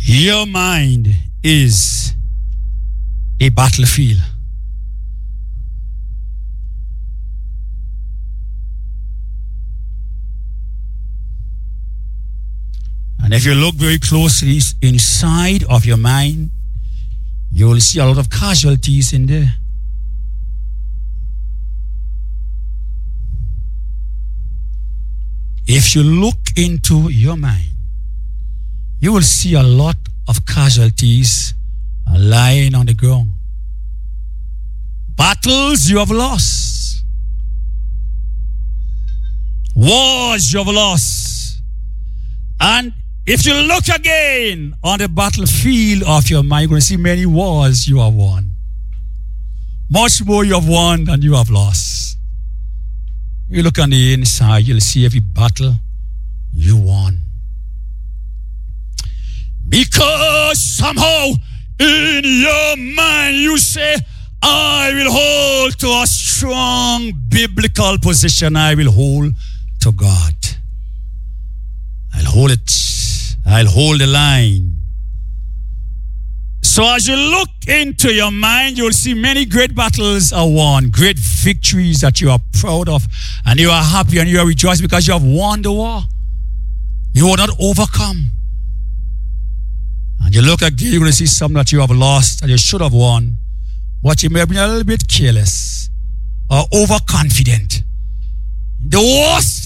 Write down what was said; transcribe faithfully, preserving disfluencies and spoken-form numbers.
Your mind is a battlefield. And if you look very closely inside of your mind, you will see a lot of casualties in there. If you look into your mind, you will see a lot of casualties lying on the ground. Battles you have lost. Wars you have lost. And if you look again on the battlefield of your mind, you're going to see many wars you have won. Much more you have won than you have lost. You look on the inside, you'll see every battle you won. Because somehow in your mind you say, I will hold to a strong biblical position. I will hold to God. I'll hold it. I'll hold the line. So as you look into your mind, you'll see many great battles are won, great victories that you are proud of, and you are happy and you are rejoicing because you have won the war. You will not overcome. And you look again, you're going to see something that you have lost and you should have won, but you may have been a little bit careless or overconfident. The worst